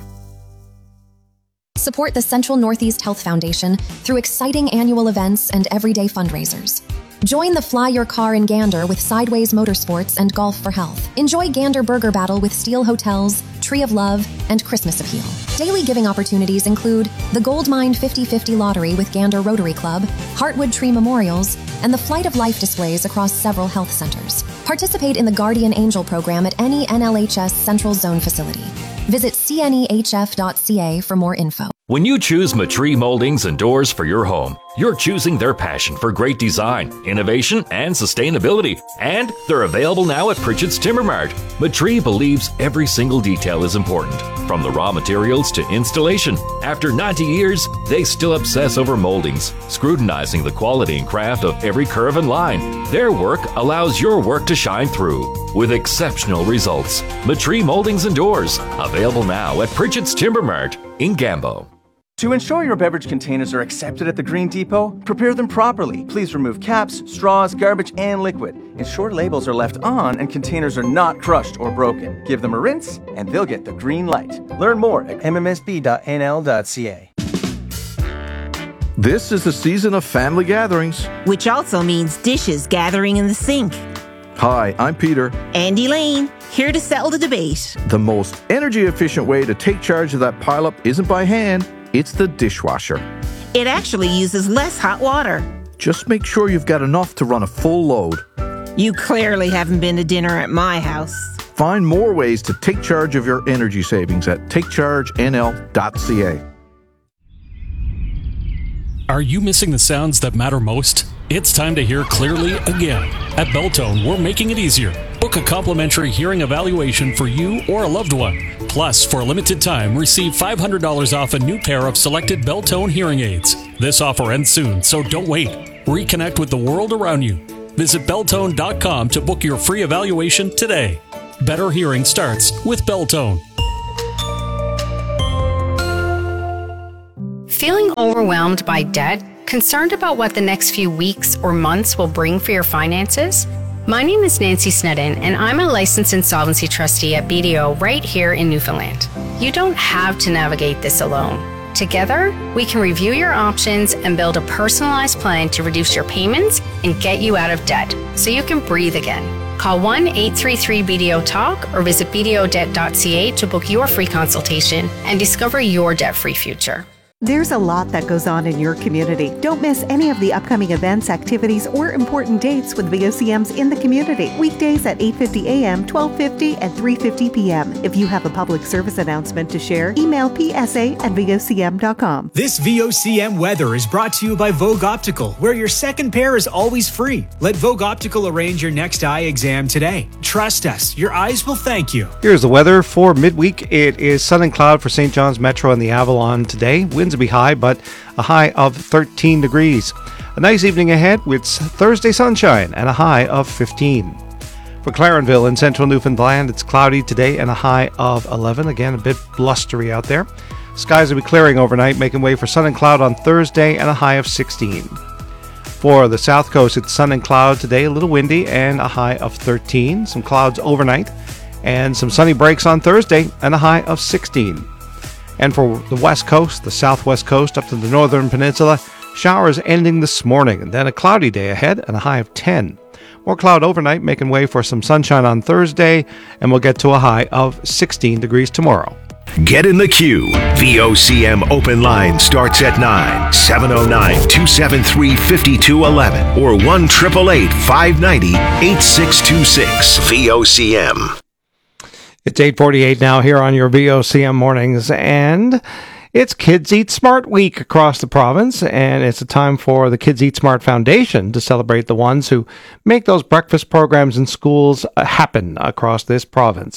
Support the Central Northeast Health Foundation through exciting annual events and everyday fundraisers. Join the Fly Your Car in Gander with Sideways Motorsports and Golf for Health. Enjoy Gander Burger Battle with Steel Hotels, Tree of Love, and Christmas Appeal. Daily giving opportunities include the Gold Mine fifty fifty Lottery with Gander Rotary Club, Heartwood Tree Memorials, and the Flight of Life displays across several health centers. Participate in the Guardian Angel program at any N L H S Central Zone facility. Visit c n e h f dot c a for more info. When you choose Matree Moldings and Doors for your home, you're choosing their passion for great design, innovation, and sustainability. And they're available now at Pritchett's Timber Mart. Matree believes every single detail is important, from the raw materials to installation. After ninety years, they still obsess over moldings, scrutinizing the quality and craft of every curve and line. Their work allows your work to shine through with exceptional results. Matree Moldings and Doors, available now at Pritchett's Timber Mart in Gambo. To ensure your beverage containers are accepted at the Green Depot, prepare them properly. Please remove caps, straws, garbage, and liquid. Ensure labels are left on and containers are not crushed or broken. Give them a rinse, and they'll get the green light. Learn more at m m s b dot n l dot c a. This is the season of family gatherings. Which also means dishes gathering in the sink. Hi, I'm Peter. And Elaine, here to settle the debate. The most energy-efficient way to take charge of that pileup isn't by hand, it's the dishwasher. It actually uses less hot water. Just make sure you've got enough to run a full load. You clearly haven't been to dinner at my house. Find more ways to take charge of your energy savings at take charge n l dot c a. Are you missing the sounds that matter most? It's time to hear clearly again. At Beltone, we're making it easier. Book a complimentary hearing evaluation for you or a loved one. Plus, for a limited time, receive five hundred dollars off a new pair of selected Beltone hearing aids. This offer ends soon, so don't wait. Reconnect with the world around you. Visit beltone dot com to book your free evaluation today. Better hearing starts with Beltone. Feeling overwhelmed by debt? Concerned about what the next few weeks or months will bring for your finances? My name is Nancy Snedden, and I'm a licensed insolvency trustee at B D O right here in Newfoundland. You don't have to navigate this alone. Together, we can review your options and build a personalized plan to reduce your payments and get you out of debt so you can breathe again. Call one eight three three B D O talk or visit b d o debt dot c a to book your free consultation and discover your debt-free future. There's a lot that goes on in your community. Don't miss any of the upcoming events, activities, or important dates with V O C Ms in the community. Weekdays at eight fifty a m, twelve fifty, and three fifty p m If you have a public service announcement to share, email p s a at v o c m dot com. This V O C M weather is brought to you by Vogue Optical, where your second pair is always free. Let Vogue Optical arrange your next eye exam today. Trust us, your eyes will thank you. Here's the weather for midweek. It is sun and cloud for Saint John's Metro and the Avalon today. Winds will be high, but a high of thirteen degrees. A nice evening ahead with Thursday sunshine and a high of fifteen. For Clarenville in central Newfoundland, it's cloudy today and a high of eleven. Again, a bit blustery out there. Skies will be clearing overnight, making way for sun and cloud on Thursday and a high of sixteen. For the south coast, it's sun and cloud today, a little windy and a high of thirteen. Some clouds overnight and some sunny breaks on Thursday and a high of sixteen. And for the west coast, the southwest coast, up to the northern peninsula, showers ending this morning, and then a cloudy day ahead and a high of ten. More cloud overnight, making way for some sunshine on Thursday, and we'll get to a high of sixteen degrees tomorrow. Get in the queue. V O C M Open Line starts at nine, seven oh nine, two seven three, five two one one, or one eight eight eight, five nine zero, eight six two six. V O C M. It's eight forty-eight now here on your V O C M mornings, and it's Kids Eat Smart Week across the province, and it's a time for the Kids Eat Smart Foundation to celebrate the ones who make those breakfast programs in schools happen across this province.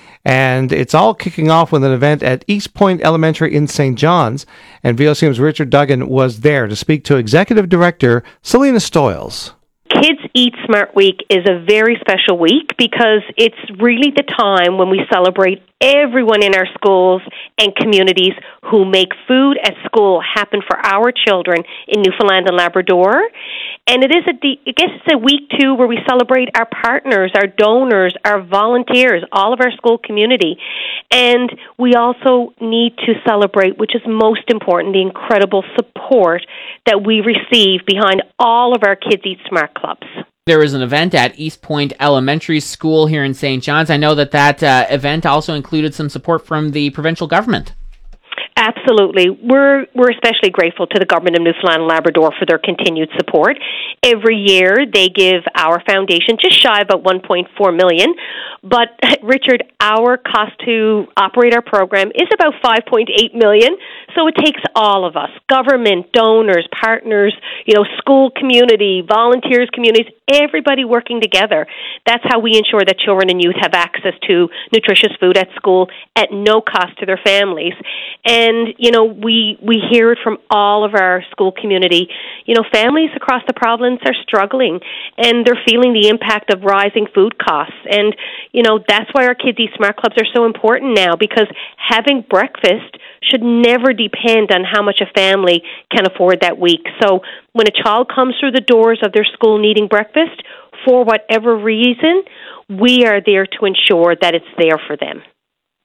And it's all kicking off with an event at East Point Elementary in Saint John's, and V O C M's Richard Duggan was there to speak to Executive Director Selena Stoyles. Kids Eat Smart Week is a very special week because it's really the time when we celebrate everyone in our schools and communities who make food at school happen for our children in Newfoundland and Labrador. And it is a, I guess it's a week, too, where we celebrate our partners, our donors, our volunteers, all of our school community. And we also need to celebrate, which is most important, the incredible support that we receive behind all of our Kids Eat Smart clubs. There was an event at East Point Elementary School here in Saint John's. I know that that uh, event also included some support from the provincial government. Absolutely. We're we're especially grateful to the Government of Newfoundland and Labrador for their continued support. Every year they give our foundation just shy of about one point four million dollars. But, Richard, our cost to operate our program is about five point eight million dollars. So it takes all of us, government, donors, partners, you know, school community, volunteers, communities, everybody working together. That's how we ensure that children and youth have access to nutritious food at school at no cost to their families. And, you know, we we hear it from all of our school community. You know, families across the province are struggling, and they're feeling the impact of rising food costs. And, you know, that's why our Kids Eat Smart Clubs are so important now, because having breakfast should never depend on how much a family can afford that week. So when a child comes through the doors of their school needing breakfast, for whatever reason, we are there to ensure that it's there for them.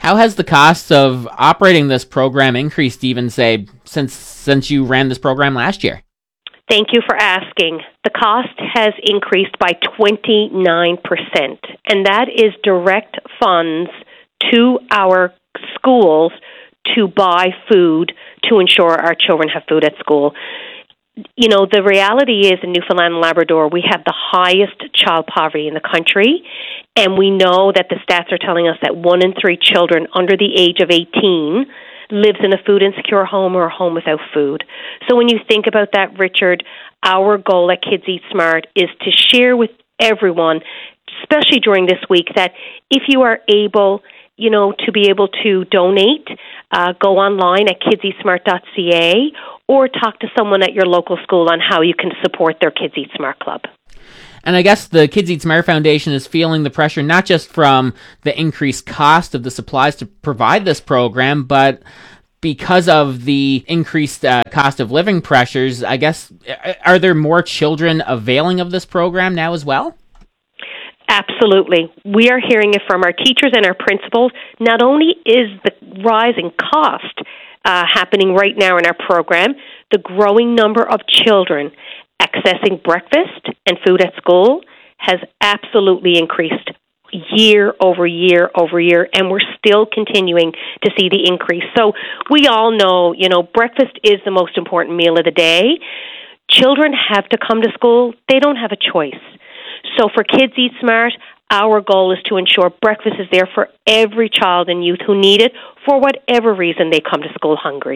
How has the cost of operating this program increased even, say, since since you ran this program last year? Thank you for asking. The cost has increased by twenty-nine percent, and that is direct funds to our schools to buy food to ensure our children have food at school. You know, the reality is in Newfoundland and Labrador, we have the highest child poverty in the country, and we know that the stats are telling us that one in three children under the age of eighteen lives in a food insecure home or a home without food. So when you think about that, Richard, our goal at Kids Eat Smart is to share with everyone, especially during this week, that if you are able, you know, to be able to donate, uh, go online at kids eat smart dot c a or talk to someone at your local school on how you can support their Kids Eat Smart Club. And I guess the Kids Eat Smart Foundation is feeling the pressure not just from the increased cost of the supplies to provide this program, but because of the increased uh, cost of living pressures. I guess, are there more children availing of this program now as well? Absolutely. We are hearing it from our teachers and our principals. Not only is the rising cost uh, happening right now in our program, the growing number of children accessing breakfast and food at school has absolutely increased year over year over year, and we're still continuing to see the increase. So we all know, you know, breakfast is the most important meal of the day. Children have to come to school. They don't have a choice. So for Kids Eat Smart, our goal is to ensure breakfast is there for every child and youth who need it for whatever reason they come to school hungry.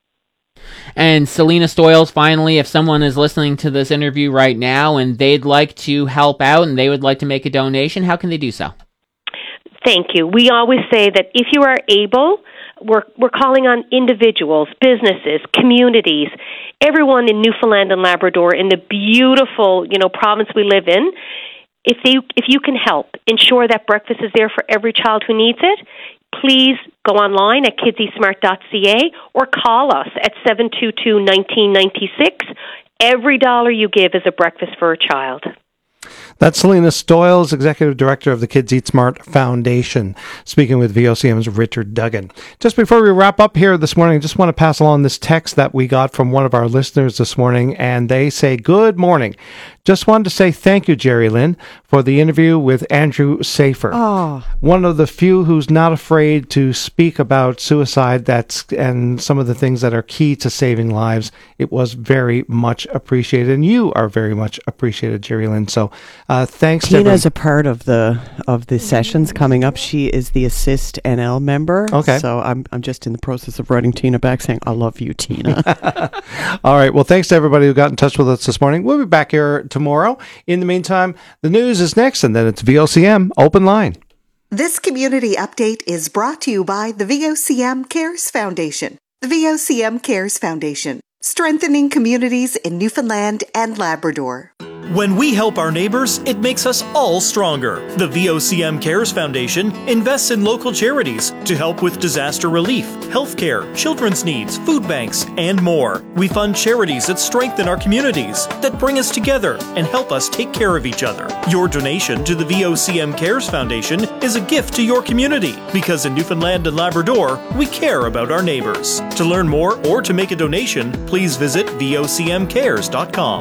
And Selena Stoyles, finally, if someone is listening to this interview right now and they'd like to help out and they would like to make a donation, how can they do so? Thank you. We always say that if you are able, we're we're calling on individuals, businesses, communities, everyone in Newfoundland and Labrador, in the beautiful, you know, province we live in. If they if you can help ensure that breakfast is there for every child who needs it, please go online at kids eat smart dot c a or call us at seven two two, one nine nine six. Every dollar you give is a breakfast for a child. That's Selena Stoyles, Executive Director of the Kids Eat Smart Foundation, speaking with V O C M's Richard Duggan. Just before we wrap up here this morning, I just want to pass along this text that we got from one of our listeners this morning, and they say, "Good morning. Just wanted to say thank you, Jerry Lynn, for the interview with Andrew Safer. Oh. One of the few who's not afraid to speak about suicide that's and some of the things that are key to saving lives. It was very much appreciated, and you are very much appreciated, Jerry Lynn. So uh, thanks to Tina's a part of the of the sessions coming up. She is the Assist N L member. Okay. So I'm I'm just in the process of writing Tina back saying, I love you, Tina. All right. Well, thanks to everybody who got in touch with us this morning. We'll be back here tomorrow. In the meantime, the news is next, and then it's V O C M Open Line. This community update is brought to you by the V O C M Cares Foundation. The V O C M Cares Foundation, strengthening communities in Newfoundland and Labrador. When we help our neighbors, it makes us all stronger. The V O C M Cares Foundation invests in local charities to help with disaster relief, healthcare, children's needs, food banks, and more. We fund charities that strengthen our communities, that bring us together and help us take care of each other. Your donation to the V O C M Cares Foundation is a gift to your community, because in Newfoundland and Labrador, we care about our neighbors. To learn more or to make a donation, please visit V O C M cares dot com.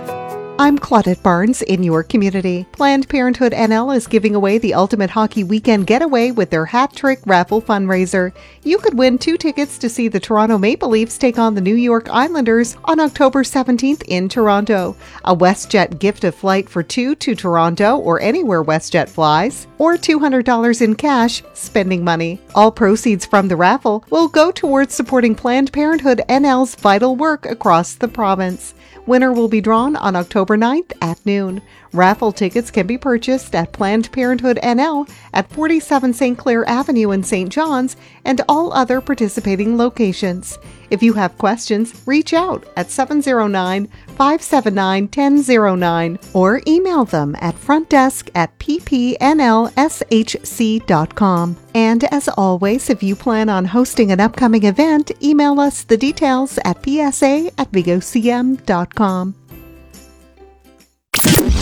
I'm Claudette Barnes in your community. Planned Parenthood N L is giving away the Ultimate Hockey Weekend Getaway with their Hat Trick Raffle fundraiser. You could win two tickets to see the Toronto Maple Leafs take on the New York Islanders on October seventeenth in Toronto. A WestJet gift of flight for two to Toronto or anywhere WestJet flies, or two hundred dollars in cash spending money. All proceeds from the raffle will go towards supporting Planned Parenthood N L's vital work across the province. Winner will be drawn on October ninth at noon. Raffle tickets can be purchased at Planned Parenthood N L at forty-seven Saint Clair Avenue in Saint John's and all other participating locations. If you have questions, reach out at seven oh nine, five seven nine, one oh oh nine or email them at frontdesk at p p n l s h c dot com. And as always, if you plan on hosting an upcoming event, email us the details at p s a at v o c m dot com.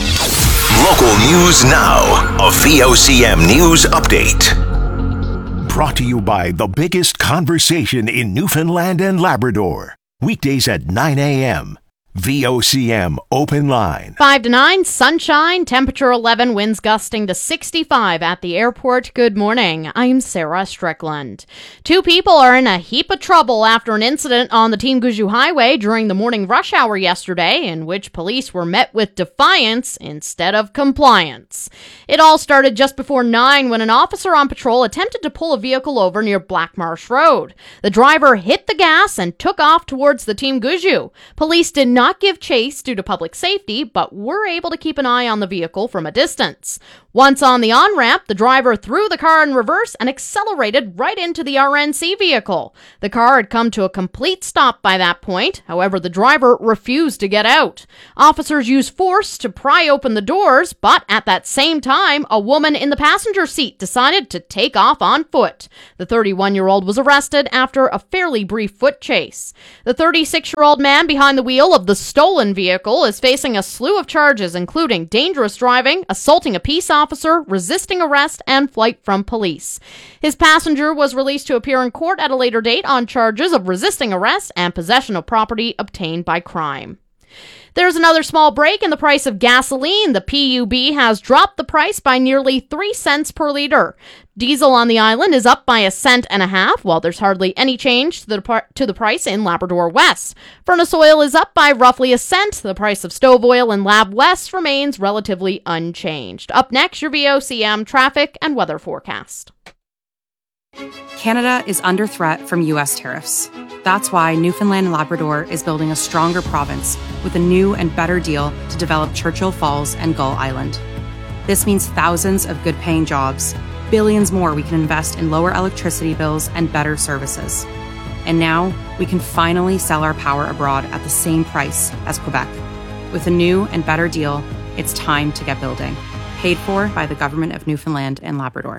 Local news now. A V O C M News Update. Brought to you by the biggest conversation in Newfoundland and Labrador. Weekdays at nine a.m. V O C M Open Line. five to nine, sunshine, temperature eleven, winds gusting to sixty-five at the airport. Good morning. I'm Sarah Strickland. Two people are in a heap of trouble after an incident on the Team Gouju Highway during the morning rush hour yesterday, in which police were met with defiance instead of compliance. It all started just before nine when an officer on patrol attempted to pull a vehicle over near Black Marsh Road. The driver hit the gas and took off towards the Team Gouju. Police did not not give chase due to public safety, but were able to keep an eye on the vehicle from a distance. Once on the on-ramp, the driver threw the car in reverse and accelerated right into the R N C vehicle. The car had come to a complete stop by that point. However, the driver refused to get out. Officers used force to pry open the doors, but at that same time, a woman in the passenger seat decided to take off on foot. The thirty-one-year-old was arrested after a fairly brief foot chase. The thirty-six-year-old man behind the wheel of the stolen vehicle is facing a slew of charges, including dangerous driving, assaulting a peace officer, resisting arrest, and flight from police. His passenger was released to appear in court at a later date on charges of resisting arrest and possession of property obtained by crime. There's another small break in the price of gasoline. The P U B has dropped the price by nearly three cents per liter. Diesel on the island is up by a cent and a half, while there's hardly any change to the, to the price in Labrador West. Furnace oil is up by roughly a cent. The price of stove oil in Lab West remains relatively unchanged. Up next, your V O C M traffic and weather forecast. Canada is under threat from U S tariffs. That's why Newfoundland and Labrador is building a stronger province with a new and better deal to develop Churchill Falls and Gull Island. This means thousands of good-paying jobs, billions more we can invest in lower electricity bills and better services. And now we can finally sell our power abroad at the same price as Quebec. With a new and better deal, it's time to get building. Paid for by the Government of Newfoundland and Labrador.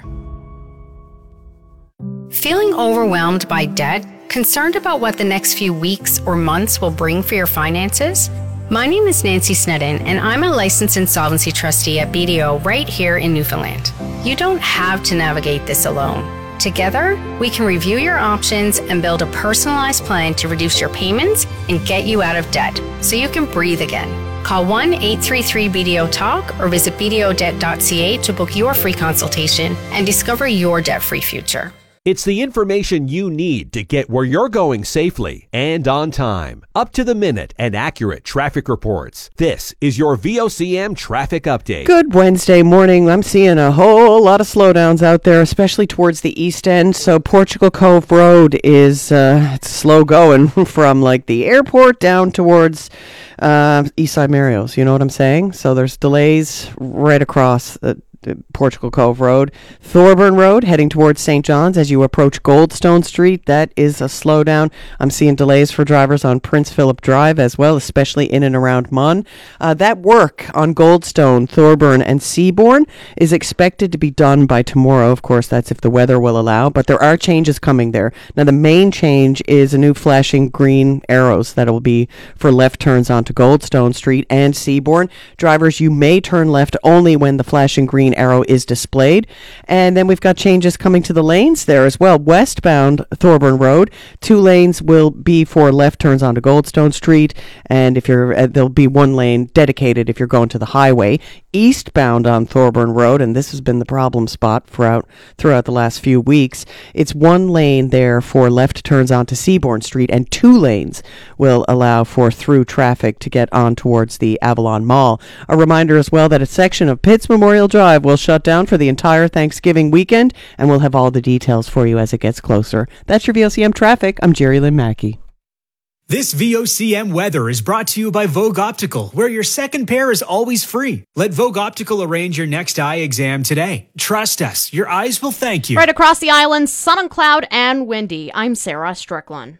Feeling overwhelmed by debt? Concerned about what the next few weeks or months will bring for your finances? My name is Nancy Snedden, and I'm a licensed insolvency trustee at B D O right here in Newfoundland. You don't have to navigate this alone. Together, we can review your options and build a personalized plan to reduce your payments and get you out of debt so you can breathe again. Call one eight three three B D O talk or visit b d o debt dot c a to book your free consultation and discover your debt-free future. It's the information you need to get where you're going safely and on time. Up to the minute and accurate traffic reports. This is your V O C M traffic update. Good Wednesday morning. I'm seeing a whole lot of slowdowns out there, especially towards the east end. So Portugal Cove Road is uh, it's slow going from like the airport down towards uh, Eastside Marios. You know what I'm saying? So there's delays right across the Portugal Cove Road. Thorburn Road, heading towards Saint John's as you approach Goldstone Street. That is a slowdown. I'm seeing delays for drivers on Prince Philip Drive as well, especially in and around Munn. Uh, that work on Goldstone, Thorburn, and Seabourn is expected to be done by tomorrow. Of course, that's if the weather will allow, but there are changes coming there. Now, the main change is a new flashing green arrows that will be for left turns onto Goldstone Street and Seabourn. Drivers, you may turn left only when the flashing green arrow is displayed. And then we've got changes coming to the lanes there as well. Westbound Thorburn Road, two lanes will be for left turns onto Goldstone Street, and if you're uh, there'll be one lane dedicated if you're going to the highway. Eastbound on Thorburn Road, and this has been the problem spot throughout throughout the last few weeks, it's one lane there for left turns onto Seabourn Street, and two lanes will allow for through traffic to get on towards the Avalon Mall. A reminder as well that a section of Pitts Memorial Drive will shut down for the entire Thanksgiving weekend, and we'll have all the details for you as it gets closer. That's your V O C M traffic. I'm Jerry Lynn Mackey. This V O C M weather is brought to you by Vogue Optical, where your second pair is always free. Let Vogue Optical arrange your next eye exam today. Trust us, your eyes will thank you. Right across the island, sun and cloud and windy. I'm Sarah Strickland.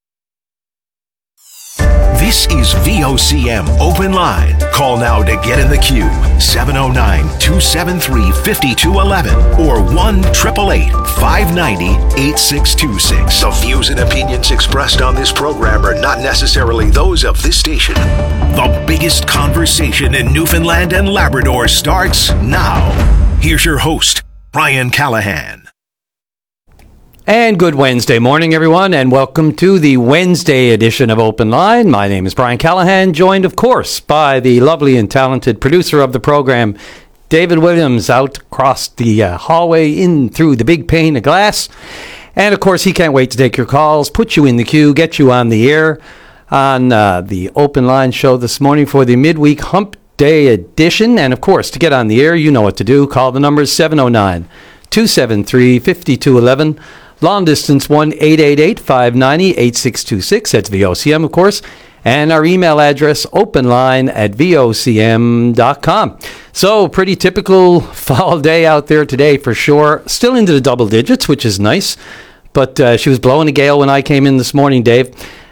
This is V O C M Open Line. Call now to get in the queue. seven oh nine, two seven three, five two one one or one eight eight eight, five nine zero, eight six two six. The views and opinions expressed on this program are not necessarily those of this station. The biggest conversation in Newfoundland and Labrador starts now. Here's your host, Brian Callahan. And good Wednesday morning, everyone, and welcome to the Wednesday edition of Open Line. My name is Brian Callahan, joined, of course, by the lovely and talented producer of the program, David Williams, out across the uh, hallway in through the big pane of glass. And, of course, he can't wait to take your calls, put you in the queue, get you on the air on uh, the Open Line show this morning for the midweek Hump Day edition. And, of course, to get on the air, you know what to do. Call the numbers seven oh nine, two seven three, five two one one. Long distance one eight eight eight, five nine zero, eight six two six. That's V O C M, of course. And our email address, openline at V O C M dot com. So, pretty typical fall day out there today for sure. Still into the double digits, which is nice. But uh, she was blowing a gale when I came in this morning, Dave.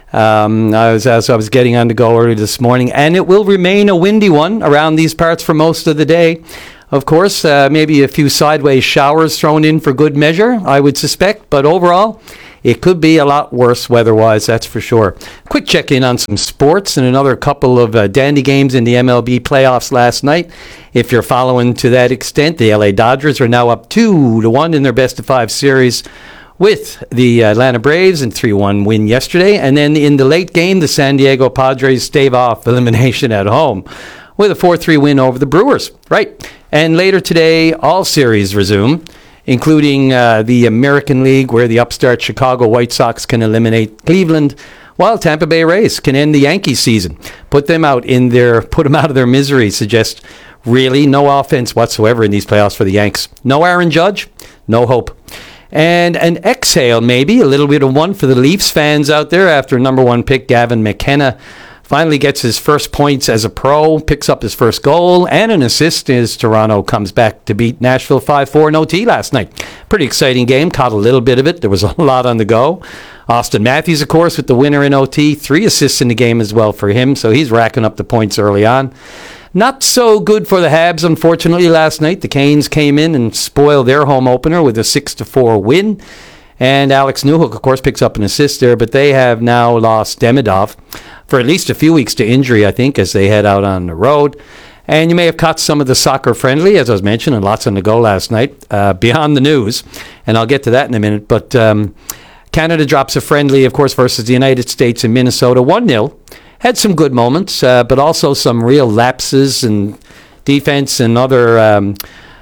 Um, I was as I was getting on to go early this morning. And it will remain a windy one around these parts for most of the day. Of course, uh, maybe a few sideways showers thrown in for good measure, I would suspect. But overall, it could be a lot worse weather-wise, that's for sure. Quick check-in on some sports and another couple of uh, dandy games in the M L B playoffs last night. If you're following to that extent, the L A Dodgers are now up two to one in their best-of-five series with the Atlanta Braves and three one win yesterday. And then in the late game, the San Diego Padres stave off elimination at home with a four three win over the Brewers. Right. And later today, all series resume, including uh, the American League, where the upstart Chicago White Sox can eliminate Cleveland, while Tampa Bay Rays can end the Yankees season. Put them out in their, put them out of their misery. Suggest really no offense whatsoever in these playoffs for the Yanks. No Aaron Judge, no hope. And an exhale, maybe, a little bit of one for the Leafs fans out there after number one pick Gavin McKenna finally gets his first points as a pro, picks up his first goal, and an assist as Toronto comes back to beat Nashville five four in O T last night. Pretty exciting game, caught a little bit of it. There was a lot on the go. Austin Matthews, of course, with the winner in O T. Three assists in the game as well for him, so he's racking up the points early on. Not so good for the Habs, unfortunately, last night. The Canes came in and spoiled their home opener with a six to four win. And Alex Newhook, of course, picks up an assist there, but they have now lost Demidov for at least a few weeks to injury, I think, as they head out on the road. And you may have caught some of the soccer friendly, as I was mentioning, lots on the go last night, uh, beyond the news. And I'll get to that in a minute. But um, Canada drops a friendly, of course, versus the United States in Minnesota, one nil. Had some good moments, uh, but also some real lapses in defense and other... Um,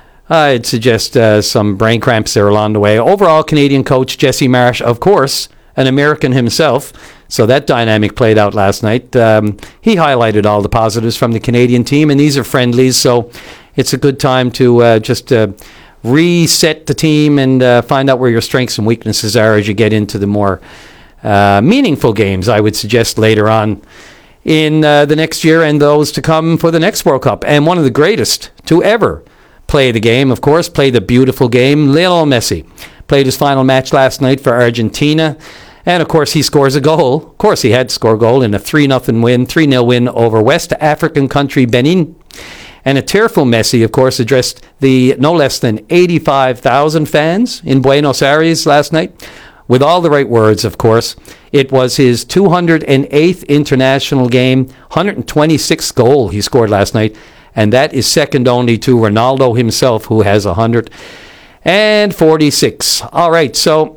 I'd suggest uh, some brain cramps there along the way. Overall, Canadian coach Jesse Marsh, of course, an American himself, so that dynamic played out last night. Um, he highlighted all the positives from the Canadian team, and these are friendlies, so it's a good time to uh, just uh, reset the team and uh, find out where your strengths and weaknesses are as you get into the more uh, meaningful games, I would suggest, later on in uh, the next year and those to come for the next World Cup. And one of the greatest to ever play the game, of course, play the beautiful game. Lionel Messi played his final match last night for Argentina. And, of course, he scores a goal. Of course, he had to score a goal in a three nothing win, three nil win over West African country Benin. And a tearful Messi, of course, addressed the no less than eighty-five thousand fans in Buenos Aires last night with all the right words, of course. It was his two hundred eighth international game, one hundred twenty-sixth goal he scored last night. And that is second only to Ronaldo himself, who has one hundred forty-six. All right, so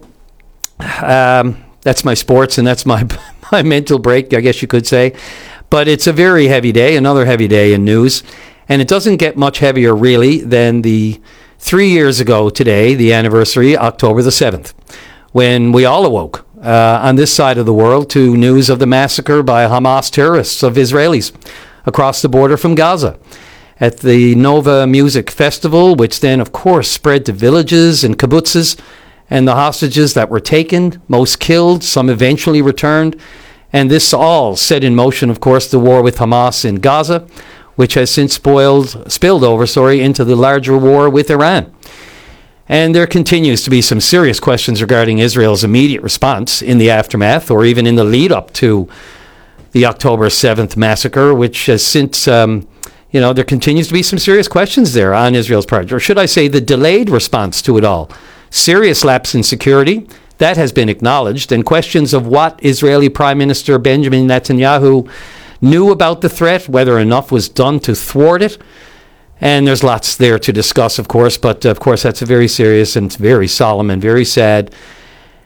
um, that's my sports, and that's my my mental break, I guess you could say. But it's a very heavy day, another heavy day in news. And it doesn't get much heavier, really, than the three years ago today, the anniversary, October the seventh, when we all awoke uh, on this side of the world to news of the massacre by Hamas terrorists of Israelis across the border from Gaza at the Nova Music Festival, which then, of course, spread to villages and kibbutzes, and the hostages that were taken, most killed, some eventually returned. And this all set in motion, of course, the war with Hamas in Gaza, which has since spoiled, spilled over sorry, into the larger war with Iran. And there continues to be some serious questions regarding Israel's immediate response in the aftermath, or even in the lead-up to the October seventh massacre, which has since... Um, You know, there continues to be some serious questions there on Israel's part, or should I say the delayed response to it all. Serious lapse in security, that has been acknowledged, and questions of what Israeli Prime Minister Benjamin Netanyahu knew about the threat, whether enough was done to thwart it. And there's lots there to discuss, of course, but of course that's a very serious and very solemn and very sad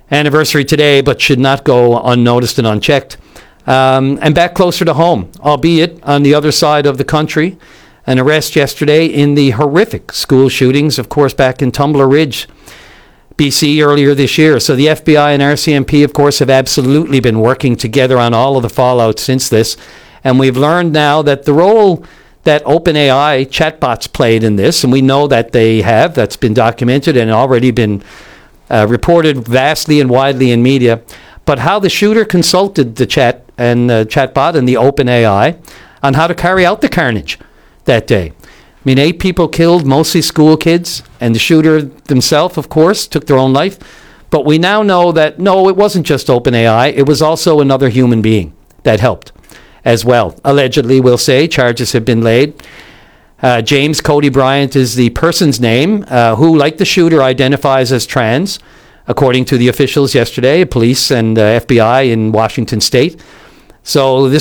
anniversary today, but should not go unnoticed and unchecked. Um, and back closer to home, albeit on the other side of the country, an arrest yesterday in the horrific school shootings, of course, back in Tumbler Ridge, B C earlier this year. So the F B I and R C M P, of course, have absolutely been working together on all of the fallout since this. And we've learned now that the role that OpenAI chatbots played in this, and we know that they have, that's been documented and already been uh, reported vastly and widely in media, but how the shooter consulted the chat and uh, chatbot and the OpenAI on how to carry out the carnage that day. I mean, eight people killed, mostly school kids, and the shooter themselves, of course, took their own life. But we now know that, no, it wasn't just OpenAI. It was also another human being that helped as well. Allegedly, we'll say, charges have been laid. Uh, James Cody Bryant is the person's name, uh, who, like the shooter, identifies as trans, according to the officials yesterday, police and uh, F B I in Washington State. So this